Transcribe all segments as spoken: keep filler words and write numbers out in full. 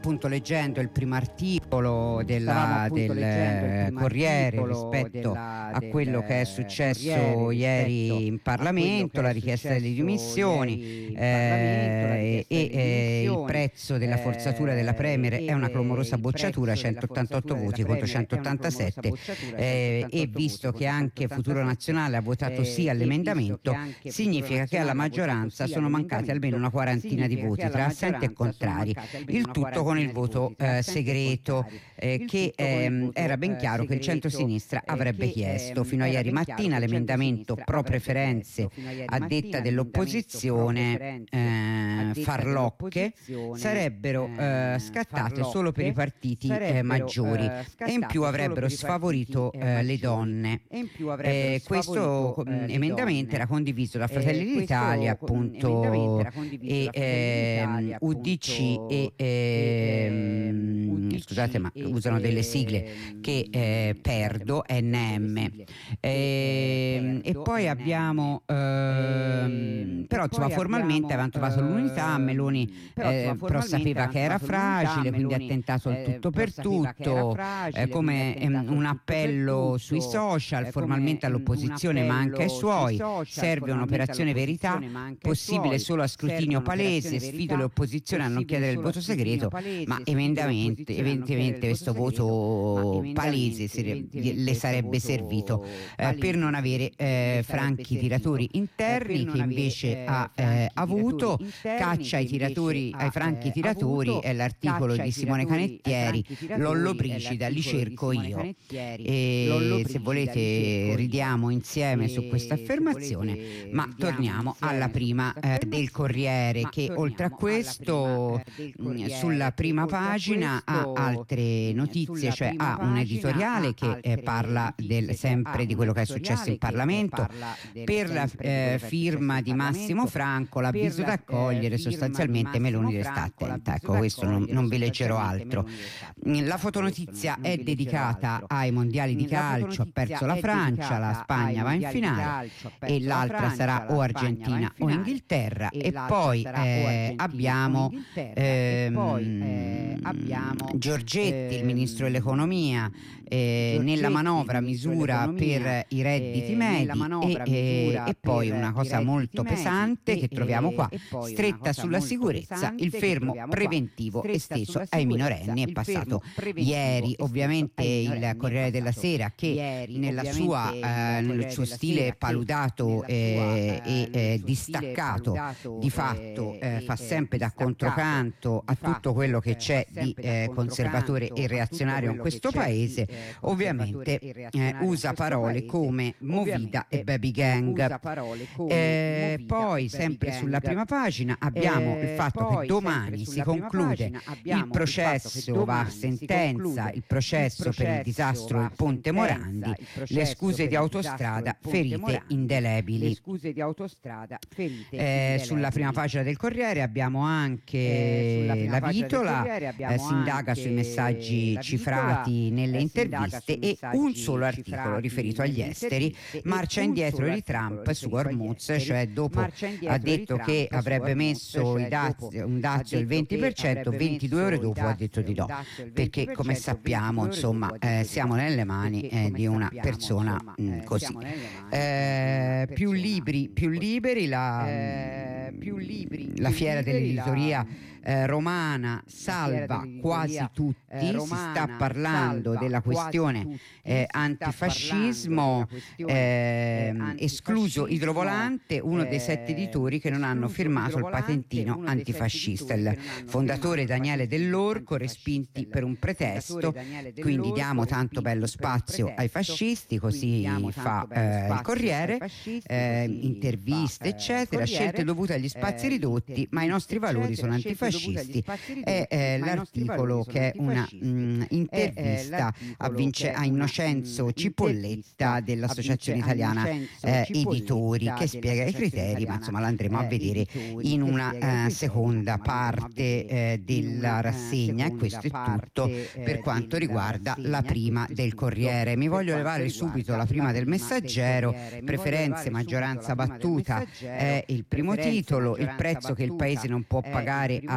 appunto leggendo il primo articolo della, del Corriere rispetto a quello che è successo ieri in Parlamento, la richiesta delle dimissioni eh, e eh, il prezzo della forzatura della Premier è una clamorosa bocciatura, centottantotto voti contro centottantasette, eh, e visto che anche Futuro Nazionale ha votato sì all'emendamento, significa che alla maggioranza sono mancati almeno una quarantina di voti tra assenti e contrari, il tutto con il voto eh, segreto eh, che ehm, era ben chiaro che il centrosinistra avrebbe chiesto. Fino a ieri mattina l'emendamento pro preferenze a detta dell'opposizione eh, farlocche sarebbero eh, scattate solo per i partiti eh, maggiori e in più avrebbero sfavorito eh, le donne. Eh, questo emendamento era condiviso da Fratelli d'Italia appunto e eh, U D C e eh, scusate ma usano delle sigle che eh, perdo, N M eh, e poi abbiamo eh, però insomma formalmente avevano trovato l'unità. Meloni eh, però sapeva che era fragile, quindi ha tentato il tutto per tutto eh, come ehm, un appello sui social formalmente all'opposizione ma anche ai suoi: serve un'operazione verità possibile solo a scrutinio palese, sfido le opposizioni a non chiedere il voto segreto, ma evidentemente, evidentemente questo voto palese le sarebbe servito eh, per non avere eh, franchi tiratori interni, che invece ha eh, avuto. Caccia ai tiratori, ai franchi tiratori è l'articolo di Simone Canettieri, Lollobrigida li cerco io, e se volete ridiamo insieme su questa affermazione, ma torniamo alla prima eh, del Corriere, che oltre a questo mh, sulla prima pagina ha altre notizie, cioè ha un editoriale che eh, parla del, sempre di quello che è successo in Parlamento per la eh, firma di Massimo Franco, l'avviso da accogliere, sostanzialmente Meloni resta attenta. Ecco, questo non, non vi leggerò altro. La fotonotizia è dedicata ai mondiali di calcio, ha perso la Francia, la Spagna va in finale e l'altra sarà o Argentina o Inghilterra, e poi eh, abbiamo ehm, Giorgetti, il ministro dell'economia, eh, nella manovra misura per i redditi medi e, e, e poi una cosa molto pesante che troviamo qua: stretta sulla sicurezza, il fermo preventivo esteso ai minorenni. È passato ieri ovviamente il Corriere della Sera, che nella sua, eh, nel suo stile paludato eh, e eh, distaccato di fatto eh, fa sempre da controcanto a tutto quello che c'è di eh, conservatore e reazionario in questo paese. Ovviamente eh, usa parole come movida e baby gang. Eh, poi sempre sulla prima pagina abbiamo il fatto che domani si conclude il processo, va a sentenza il processo per il disastro del Ponte Morandi, le scuse di Autostrada, ferite indelebili. Eh, sulla prima pagina del Corriere abbiamo anche la Vitola, eh, si indaga sui messaggi cifrati nelle interviste, e un solo articolo riferito agli esteri: marcia indietro di Trump su Hormuz, cioè dopo ha detto che avrebbe messo i dazi, un dazio del venti per cento, ventidue ore dopo ha detto di no, perché come sappiamo insomma eh, siamo nelle mani eh, di una persona mh, così. Eh, più libri, più liberi, la, la fiera dell'editoria eh, romana salva quasi tutti, si sta parlando della questione eh, antifascismo, eh, escluso Idrovolante, uno dei sette editori che non hanno firmato il patentino antifascista, il fondatore Daniele Dell'Orco, respinti per un pretesto, quindi diamo tanto bello spazio ai fascisti, così fa eh, il Corriere, eh, interviste eccetera, scelte dovute agli spazi ridotti, ma i nostri valori sono antifascisti. È eh, l'articolo che è una mh, intervista a, Vince, a Innocenzo Cipolletta dell'Associazione Italiana eh, Editori, che spiega i criteri, ma insomma l'andremo a vedere in una eh, seconda parte eh, della rassegna. E questo è tutto per quanto riguarda la prima del Corriere. Mi voglio levare subito la prima del Messaggero: preferenze, maggioranza battuta è il primo titolo, il prezzo che il paese non può pagare al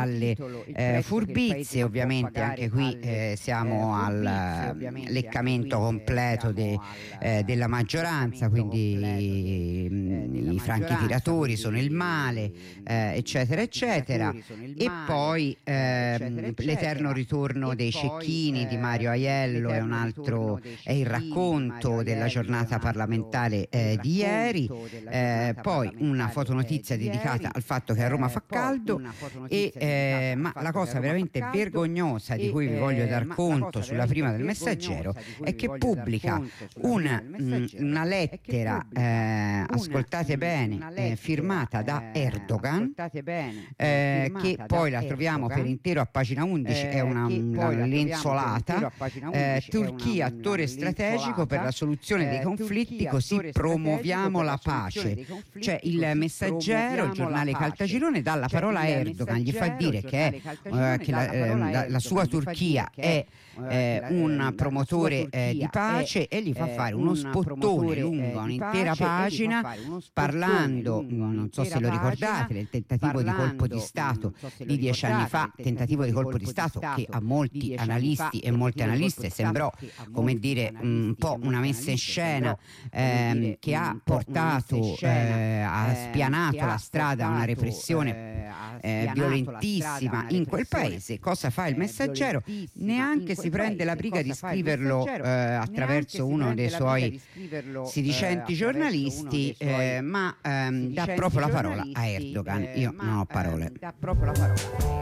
alle eh, furbizie. Ovviamente anche qui eh, siamo al leccamento completo de, eh, della maggioranza, quindi i franchi tiratori sono il male, eh, eccetera eccetera, e poi ehm, l'eterno ritorno dei cecchini di Mario Aiello è un altro, è il racconto della giornata parlamentare eh, di ieri, eh, poi una fotonotizia dedicata al fatto che a Roma fa caldo, e eh, ma la cosa veramente vergognosa di cui vi voglio dar conto sulla prima del Messaggero è che pubblica una, mh, una lettera, eh, ascoltate bene, eh, firmata da Erdogan, eh, che poi la troviamo per intero a pagina undici, è una, una lenzuolata, eh, Turchia attore strategico per la soluzione dei conflitti, così promuoviamo la pace. Cioè il Messaggero, il giornale Caltagirone, dà la parola a Erdogan, gli fa dire che, è, eh, che la, eh, la, la sua Turchia è eh, un promotore eh, di pace, e gli fa fare uno spottone lungo un'intera pagina parlando, non so se lo ricordate, del tentativo di colpo di Stato di dieci anni fa, tentativo di colpo di Stato che a molti analisti e molte analiste sembrò, come dire, un po' una messa in scena, ehm, che ha portato, eh, ha spianato la strada a una repressione eh, violentissima in quel paese. Cosa fa il Messaggero? Neanche si prende la briga di scriverlo eh, attraverso uno dei suoi sedicenti giornalisti, eh, ma ehm, dà proprio la parola a Erdogan. Io non ho parole. Dà proprio la parola.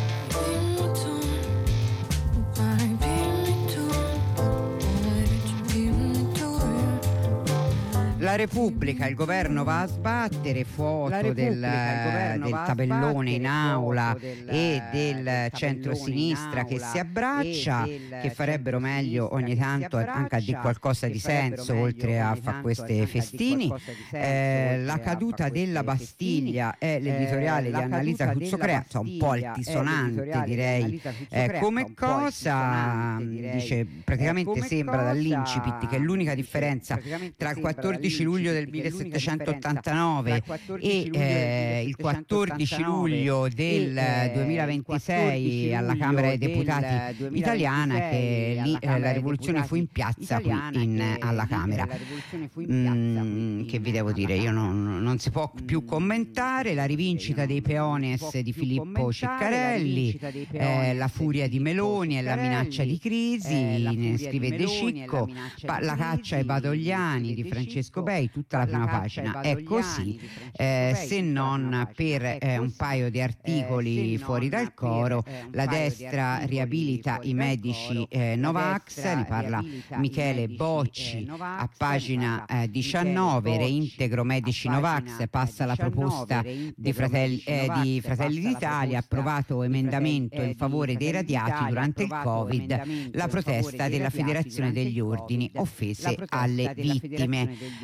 La Repubblica, il governo va a sbattere, foto del, del tabellone in aula del, e del centro-sinistra che si abbraccia, che farebbero meglio ogni tanto anche a dire qualcosa di senso, oltre a fare queste festini. Eh, la caduta della Bastiglia è l'editoriale di Annalisa Cuzzocrea, un po' altisonante direi, eh, come cosa, dice, praticamente sembra dall'incipit che l'unica differenza tra il quattordici luglio del millesettecentottantanove e eh, il quattordici luglio del duemilaventisei alla Camera dei Deputati italiana, che lì eh, la rivoluzione fu in piazza qui in, alla Camera. Mm, che vi devo dire, io non, non si può più commentare. La rivincita dei peones di Filippo Ciccarelli, eh, la furia di Meloni e la minaccia di crisi, ne scrive De Cicco, la caccia ai badogliani di Francesco Bei, tutta la prima pagina è così, eh, se non per eh, un paio di articoli fuori dal coro. La destra riabilita i medici eh, Novax, ne parla Michele Bocci a pagina eh, diciannove, reintegro medici Novax, passa la proposta di Fratelli, eh, di Fratelli d'Italia, approvato emendamento in favore dei radiati durante il Covid, la protesta della Federazione degli Ordini, offese alle vittime.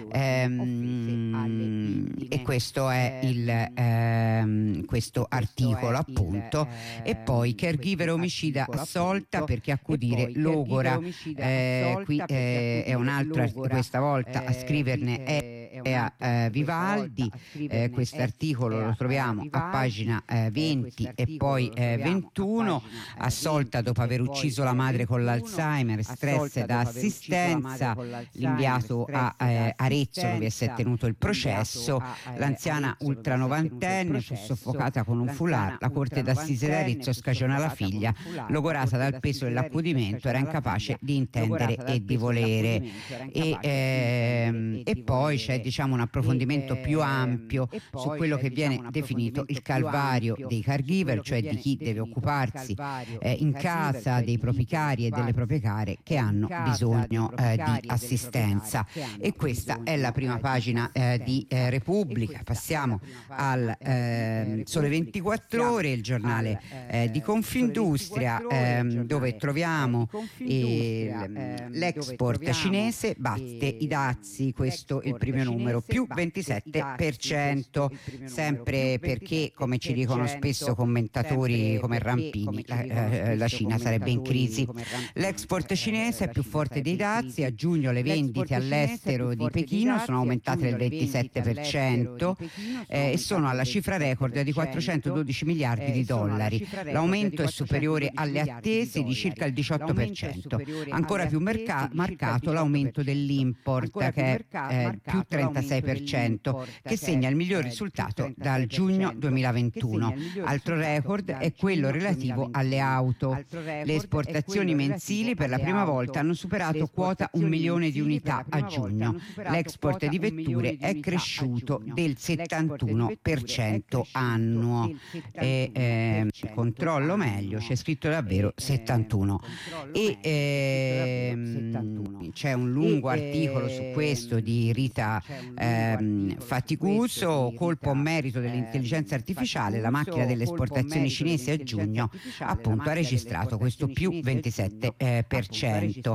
Ehm, e questo è il ehm, questo articolo appunto. E poi caregiver omicida assolta perché accudire logora, eh, qui eh, è un altro art- questa volta a scriverne è è a eh, Vivaldi. Eh, questo articolo lo troviamo a pagina eh, venti e poi eh, ventuno. Assolta dopo aver ucciso la madre con l'Alzheimer, stress da assistenza, l'inviato a eh, Arezzo dove si è tenuto il processo. L'anziana ultranovantenne fu soffocata con un foulard, la corte d'assise d'Arezzo scagiona la figlia, logorata dal peso dell'accudimento, era incapace di intendere e di volere. E, ehm, e poi c'è diciamo un approfondimento più ampio su quello che viene definito il calvario dei caregiver, cioè di chi deve occuparsi eh, in casa dei propri cari e delle proprie care che hanno bisogno eh, di assistenza. E questa è la prima pagina eh, di eh, Repubblica. Passiamo al eh, Sole ventiquattro Ore, il giornale eh, di Confindustria, eh, dove troviamo eh, l'export cinese batte i dazi. Questo è il primo numero più ventisette per cento, sempre perché, come ci dicono spesso commentatori come Rampini, la, eh, la Cina sarebbe in crisi. L'export cinese è più forte dei dazi, a giugno le vendite all'estero di Pechino sono aumentate del ventisette per cento eh, e sono alla cifra record di quattrocentododici miliardi di dollari. L'aumento è superiore alle attese di circa il diciotto per cento. Ancora più merca- marcato l'aumento dell'import, che è eh, più trentasei per cento, che segna il miglior risultato dal giugno duemilaventuno. Altro record è quello relativo alle auto. Le esportazioni mensili per la prima volta hanno superato quota un milione di unità a giugno. L'export di vetture è cresciuto del settantuno per cento annuo. E, eh, controllo meglio, c'è scritto davvero settantuno. E ehm, c'è un lungo articolo su questo di Rita ehm, Faticuso, colpo o merito dell'intelligenza artificiale. La macchina delle esportazioni cinesi a giugno appunto ha registrato questo più ventisette per cento.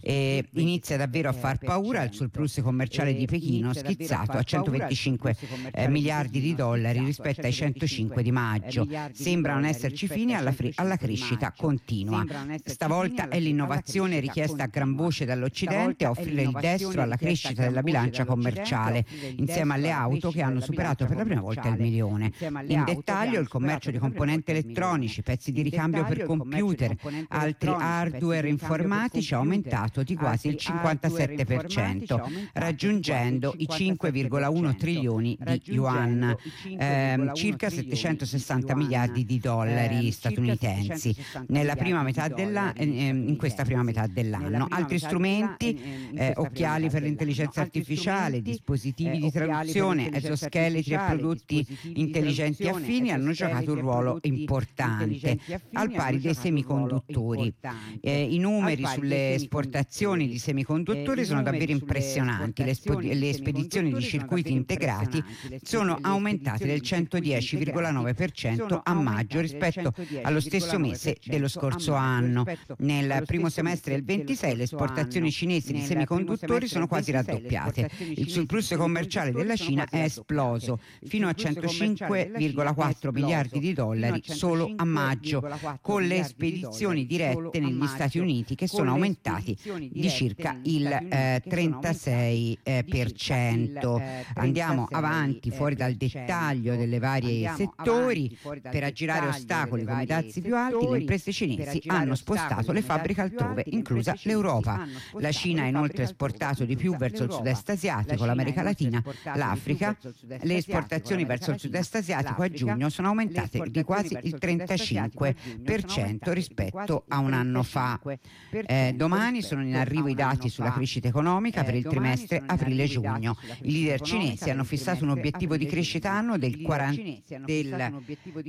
E inizia davvero a far paura il surplus commerciale di Pechino, schizzato a centoventicinque eh, miliardi di dollari rispetto ai centocinque di maggio. Sembra non esserci fine alla, fri- alla crescita continua. Stavolta è l'innovazione richiesta a gran voce dall'Occidente a offrire il destro alla crescita della bilancia commerciale, insieme alle auto che hanno superato per la prima volta il milione. In dettaglio, il commercio di componenti elettronici, pezzi di ricambio per computer, altri hardware informatici ha aumentato di quasi il cinquantasette per cento, raggiungendo i cinque virgola uno trilioni di yuan, ehm, circa settecentosessanta miliardi di dollari statunitensi nella prima metà della, eh, in questa prima metà dell'anno. Altri strumenti, eh, occhiali per l'intelligenza artificiale, dispositivi di traduzione, esoscheletri e prodotti intelligenti affini hanno giocato un ruolo importante, al pari dei semiconduttori. Eh, I numeri sulle esportazioni di semiconduttori sono davvero impressionanti. Le, spo- le spedizioni di circuiti integrati sono aumentate del centodieci virgola nove per cento a maggio rispetto allo stesso mese dello scorso anno. Nel primo semestre del ventisei le esportazioni cinesi di semiconduttori sono quasi raddoppiate. Il surplus commerciale della Cina è esploso fino a centocinque virgola quattro miliardi di dollari solo a maggio, con le spedizioni dirette negli Stati Uniti che sono aumentati di circa il eh, trentasei per cento. Andiamo avanti fuori dal dettaglio delle varie settori. Per aggirare ostacoli come i dazi più alti, le imprese cinesi hanno spostato le fabbriche altrove, inclusa l'Europa. La Cina ha inoltre esportato di più verso il sud-est asiatico, l'America Latina, l'Africa. Le esportazioni verso il sud-est asiatico a giugno sono aumentate di quasi il trentacinque per cento rispetto a un anno fa. Eh, domani sono in arrivo i dati sulla crescita economica per il trimestre aprile-giugno. I leader cinesi hanno fissato un obiettivo di crescita annuo del quaranta del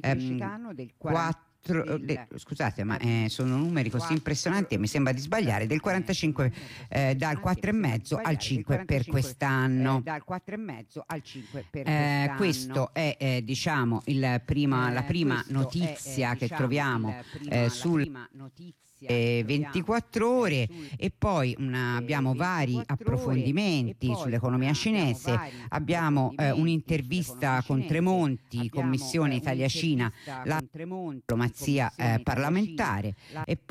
ehm, quattro De, scusate, ma eh, sono numeri così impressionanti e mi sembra di sbagliare, del quarantacinque eh, dal quattro virgola cinque al cinque per quest'anno. Eh, questo è eh, diciamo il prima, la prima notizia che troviamo eh, sul Eh, ventiquattro ore e poi una, abbiamo vari approfondimenti sull'economia cinese, abbiamo eh, un'intervista con Tremonti, Commissione Italia-Cina, la diplomazia eh, parlamentare e